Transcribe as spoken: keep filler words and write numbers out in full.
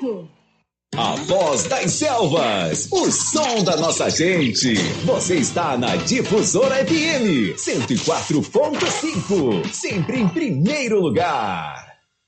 cinco. A voz das selvas, o som da nossa gente. Você está na Difusora F M cento e quatro ponto cinco, sempre em primeiro lugar.